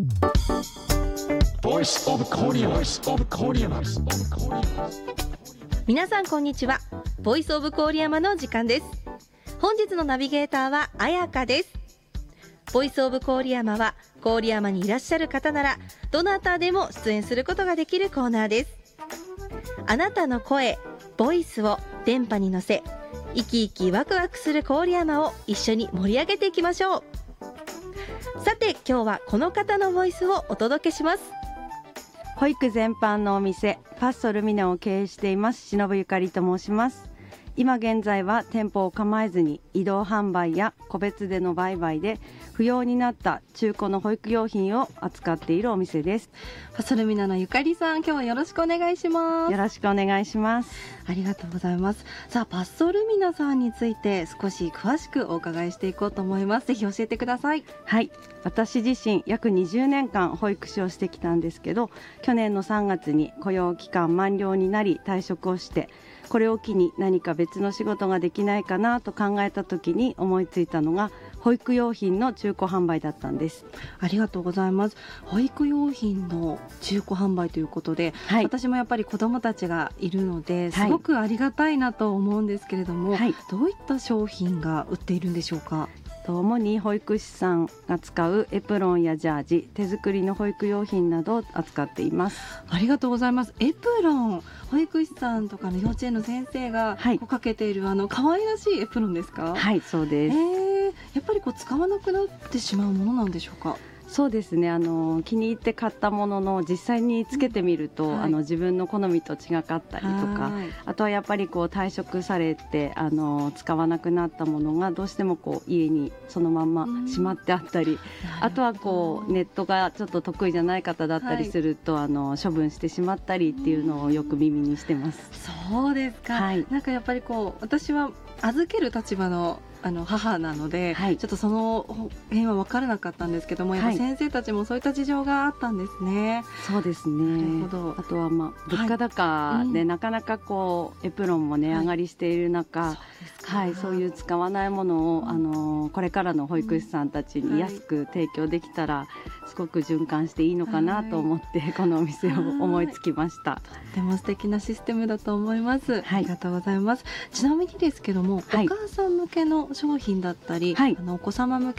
Voice of Korea. 皆さんこんにちは。ボイスオブ郡山の時間です。本日のナビゲーターは彩香です。ボイスオブ郡山は郡山にいらっしゃる方ならどなたでも出演することができるコーナーです。あなたの声、ボイスを電波に乗せ、生き生きワクワクする郡山を一緒に盛り上げていきましょう。さて今日はこの方のボイスをお届けします。 保育全般のお店パッソルミナを経営しています忍ゆかりと申します。今現在は店舗を構えずに移動販売や個別での売買で不要になった中古の保育用品を扱っているお店です。 パッソルミナのゆかりさん、今日はよろしくお願いします。 よろしくお願いします。 ありがとうございます。さあ、パッソルミナさんについて少し詳しくお伺いしていこうと思います。ぜひ教えてください。 はい、私自身約20年間保育士をしてきたんですけど、去年の3月に雇用期間満了になり退職をして、これを機に何か別の仕事ができないかなと考えた時に思いついたのが保育用品の中古販売だったんです。 ありがとうございます。保育用品の中古販売ということで、 はい、 私もやっぱり子どもたちがいるのですごくありがたいなと思うんですけれども、はい、どういった商品が売っているんでしょうか？ 主に保育士さんが使うエプロンやジャージ、手作りの保育用品などを扱っています。 ありがとうございます。エプロン、保育士さんとかの幼稚園の先生がかけている可愛らしいエプロンですか？ はい、そうです。 やっぱり使わなくなってしまうものなんでしょうか？ そうですね、気に入って買ったものの実際につけてみると、自分の好みと違かったりとか、あとはやっぱり退職されて使わなくなったものがどうしても家にそのまましまってあったり、あとはネットがちょっと得意じゃない方だったりすると、処分してしまったりっていうのをよく耳にしてます。 そうですか、はい、なんかやっぱり私は預ける立場の母なので、はい、ちょっとその辺は分からなかったんですけども、やっぱ先生たちもそういった事情があったんですね。 そうですね。なるほど。あとは物価高で、なかなかエプロンも値上がりしている中、そういう使わないものをこれからの保育士さんたちに安く提供できたら、すごく循環していいのかなと思ってこのお店を思いつきました。 とっても素敵なシステムだと思います。ありがとうございます。ちなみにですけども、お母さん向けの商品だったり、お子様向け